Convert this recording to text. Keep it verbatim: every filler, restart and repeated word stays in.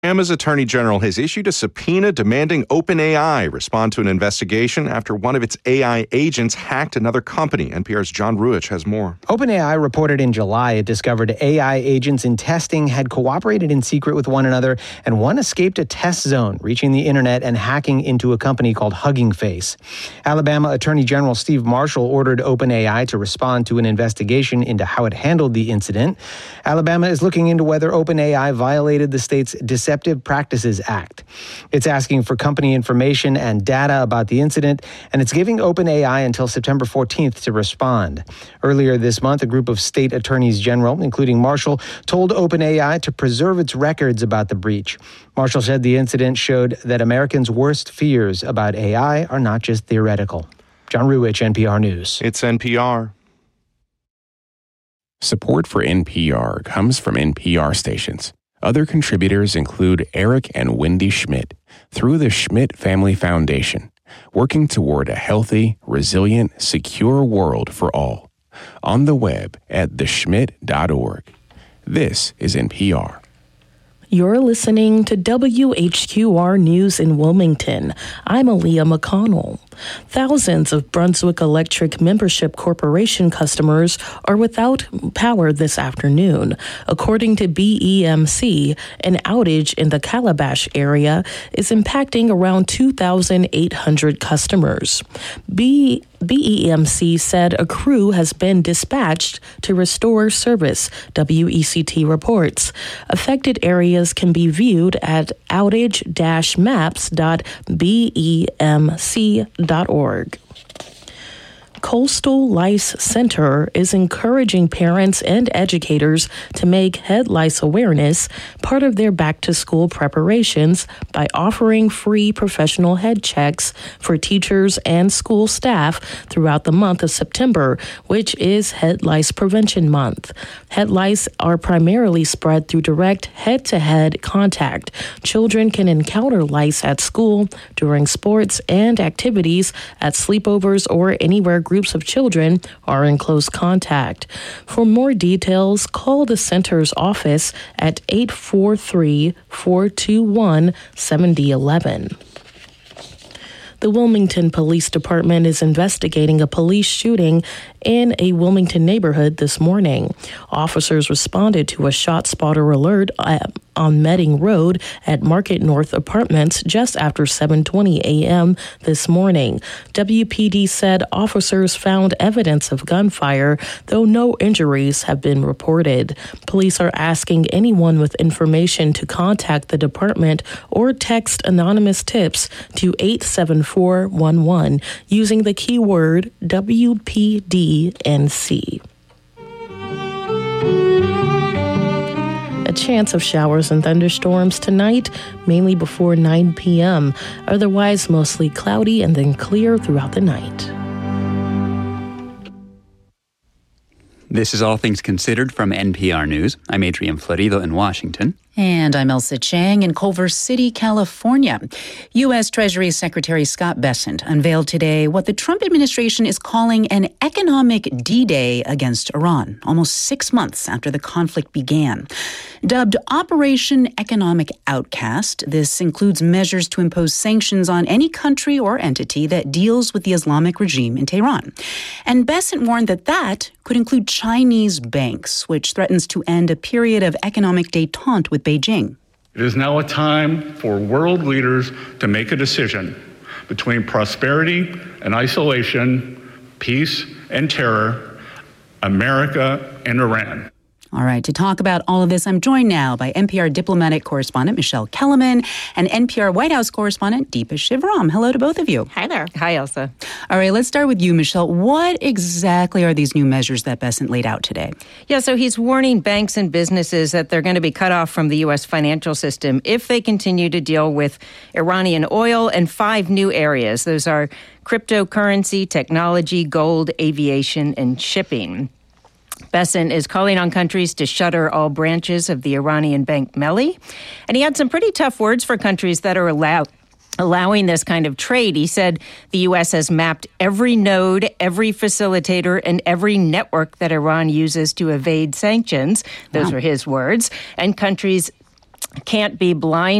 Alabama's Attorney General has issued a subpoena demanding OpenAI respond to an investigation after one of its A I agents hacked another company. N P R's John Ruich has more. OpenAI reported in July it discovered A I agents in testing had cooperated in secret with one another, and one escaped a test zone, reaching the internet and hacking into a company called Hugging Face. Alabama Attorney General Steve Marshall ordered OpenAI to respond to an investigation into how it handled the incident. Alabama is looking into whether OpenAI violated the state's Deceptive Practices Act. It's asking for company information and data about the incident, and it's giving OpenAI until September fourteenth to respond. Earlier this month, a group of state attorneys general, including Marshall, told OpenAI to preserve its records about the breach. Marshall said the incident showed that Americans' worst fears about A I are not just theoretical. John Ruich, N P R News. It's N P R. Support for N P R comes from N P R stations. Other contributors include Eric and Wendy Schmidt through the Schmidt Family Foundation, working toward a healthy, resilient, secure world for all. On the web at the schmidt dot org. This is N P R. You're listening to W H Q R News in Wilmington. I'm Aaliyah McConnell. Thousands of Brunswick Electric Membership Corporation customers are without power this afternoon. According to B E M C, an outage in the Calabash area is impacting around two thousand eight hundred customers. B E M C said a crew has been dispatched to restore service, W E C T reports. Affected areas can be viewed at outage dash maps dot b e m c dot org. Coastal Lice Center is encouraging parents and educators to make head lice awareness part of their back-to-school preparations by offering free professional head checks for teachers and school staff throughout the month of September, which is Head Lice Prevention Month. Head lice are primarily spread through direct head-to-head contact. Children can encounter lice at school, during sports and activities, at sleepovers, or anywhere groups of children are in close contact. For more details, call the center's office at eight four three, four two one, seven zero one one. The Wilmington Police Department is investigating a police shooting in a Wilmington neighborhood this morning. Officers responded to a ShotSpotter alert at, on Medding Road at Market North Apartments just after seven twenty a.m. this morning. W P D said officers found evidence of gunfire, though no injuries have been reported. Police are asking anyone with information to contact the department or text anonymous tips to eight seven four one one using the keyword W P D N C. A chance of showers and thunderstorms tonight, mainly before nine p.m. Otherwise, mostly cloudy and then clear throughout the night. This is All Things Considered from N P R News. I'm Adrian Florido in Washington. And I'm Elsa Chang in Culver City, California. U S. Treasury Secretary Scott Bessent unveiled today what the Trump administration is calling an economic D-Day against Iran, almost six months after the conflict began. Dubbed Operation Economic Outcast, this includes measures to impose sanctions on any country or entity that deals with the Islamic regime in Tehran. And Bessent warned that that could include Chinese banks, which threatens to end a period of economic détente with Beijing. It is now a time for world leaders to make a decision between prosperity and isolation, peace and terror, America and Iran. All right, to talk about all of this, I'm joined now by N P R diplomatic correspondent Michelle Kellerman and N P R White House correspondent Deepa Shivram. Hello to both of you. Hi there. Hi, Elsa. All right, let's start with you, Michelle. What exactly are these new measures that Bessent laid out today? Yeah, so he's warning banks and businesses that they're going to be cut off from the U S financial system if they continue to deal with Iranian oil and five new areas. Those are cryptocurrency, technology, gold, aviation, and shipping. Bessent is calling on countries to shutter all branches of the Iranian bank Melli. And he had some pretty tough words for countries that are allowed allowing this kind of trade. He said the U S has mapped every node, every facilitator, and every network that Iran uses to evade sanctions. Those wow. were his words. And countries can't be blind